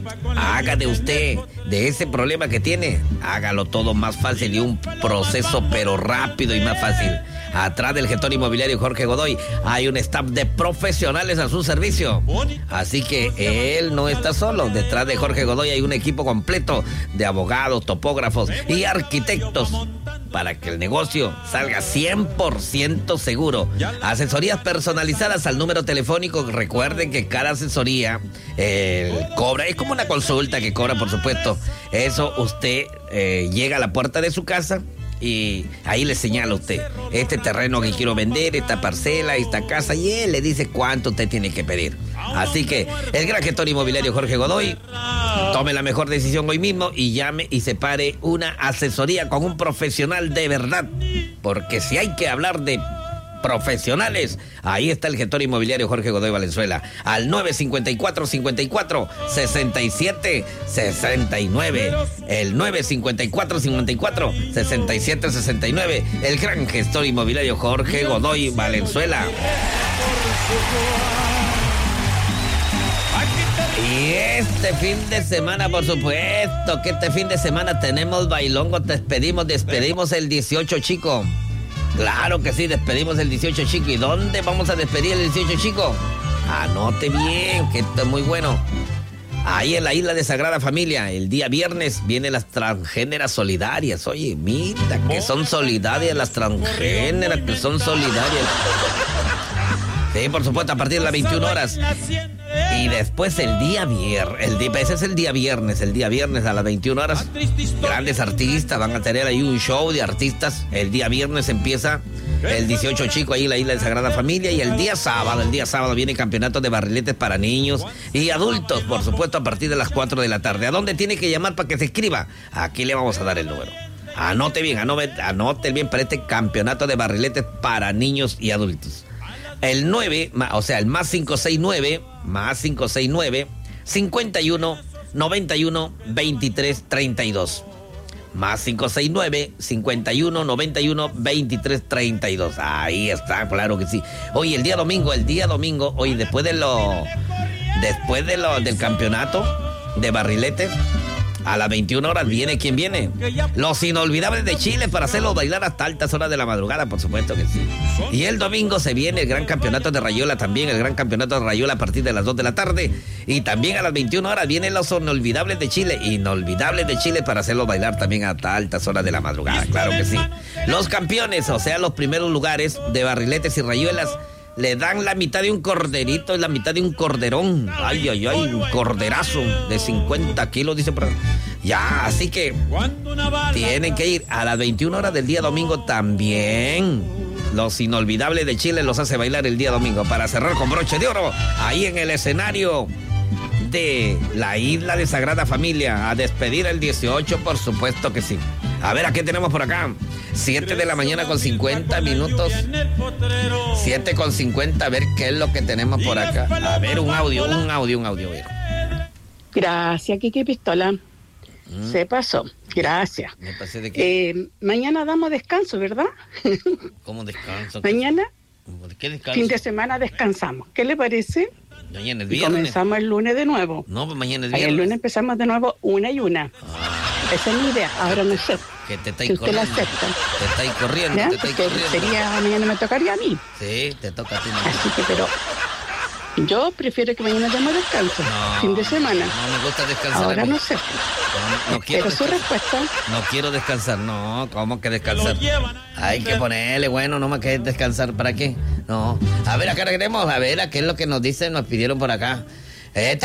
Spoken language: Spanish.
Hágale usted de ese problema que tiene, hágalo todo más fácil y un proceso pero rápido y más fácil. Atrás del gestor inmobiliario Jorge Godoy hay un staff de profesionales a su servicio. Así que él no está solo. Detrás de Jorge Godoy hay un equipo completo de abogados, topógrafos y arquitectos para que el negocio salga 100% seguro. Asesorías personalizadas al número telefónico. Recuerden que cada asesoría cobra, es como una consulta que cobra, por supuesto. Eso usted llega a la puerta de su casa y ahí le señala a usted este terreno que quiero vender, esta parcela, esta casa, y él le dice cuánto usted tiene que pedir. Así que el gran gestor inmobiliario Jorge Godoy, tome la mejor decisión hoy mismo y llame y separe una asesoría con un profesional de verdad, porque si hay que hablar de profesionales, ahí está el gestor inmobiliario Jorge Godoy Valenzuela, al 954-54-67-69, el 954-54-67-69, el gran gestor inmobiliario Jorge Godoy Valenzuela. Y este fin de semana, por supuesto, que este fin de semana tenemos bailongo, despedimos el 18, chico. Claro que sí, despedimos el 18, chico. ¿Y dónde vamos a despedir el 18, chico? Anote bien, que esto es muy bueno. Ahí en la isla de Sagrada Familia, el día viernes, vienen las transgéneras solidarias. Oye, mira, que son solidarias las transgéneras, que son solidarias. Sí, por supuesto, a partir de las 21 horas. Y después el día viernes, ese es el día viernes a las 21 horas. Grandes artistas van a tener ahí un show de artistas. El día viernes empieza el 18, chico, ahí en la isla de Sagrada Familia. Y el día sábado viene campeonato de barriletes para niños y adultos, por supuesto, a partir de las 4 de la tarde. ¿A dónde tiene que llamar para que se inscriba? Aquí le vamos a dar el número. Anote bien para este campeonato de barriletes para niños y adultos. El 9, o sea, el más 569 51 91 23 32. Más 569 51 91 23 32. Ahí está, claro que sí. Oye, el día domingo, oye, después del campeonato de barriletes, a las 21 horas viene, ¿quién viene? Los Inolvidables de Chile, para hacerlos bailar hasta altas horas de la madrugada, por supuesto que sí. Y el domingo se viene el gran campeonato de Rayola también, a partir de las 2 de la tarde. Y también a las 21 horas vienen los Inolvidables de Chile, para hacerlos bailar también hasta altas horas de la madrugada, claro que sí. Los campeones, o sea, los primeros lugares de barriletes y rayuelas, le dan la mitad de un corderito y la mitad de un corderón. Ay, un corderazo de 50 kilos, dice por ahí. Ya, así que tienen que ir a las 21 horas del día domingo también. Los Inolvidables de Chile los hace bailar el día domingo para cerrar con broche de oro ahí en el escenario de la isla de Sagrada Familia, a despedir el 18, por supuesto que sí. A ver, ¿a qué tenemos por acá? 7 de la mañana con 50 minutos. 7:50, a ver qué es lo que tenemos por acá. A ver, un audio. A ver. Gracias, Kiki Pistola. Se pasó. Gracias. ¿Me pasé de qué? Mañana damos descanso, ¿verdad? ¿Cómo descanso? Mañana, ¿Qué descanso? fin de semana descansamos. ¿Qué le parece? Mañana es Y viernes. comenzamos el lunes de nuevo. No, pues mañana es Ahí viernes. el lunes empezamos de nuevo una y una. Esa es mi idea. Ahora no sé Que te estáis si usted la corriendo. acepta. Te estáis corriendo, ¿Ya? te estáis Porque corriendo. mañana me tocaría a mí. Sí, te toca a ti. Así que, pero yo prefiero que mañana demos descanso. No, fin de semana. No me gusta descansar. Ahora a mí. no sé. No quiero Pero su descansar. respuesta. No quiero descansar. No, ¿cómo que descansar? Hay que ponerle, bueno, no más que descansar. ¿Para qué? No. A ver, acá queremos. A ver, ¿a qué es lo que nos dicen? Nos pidieron por acá.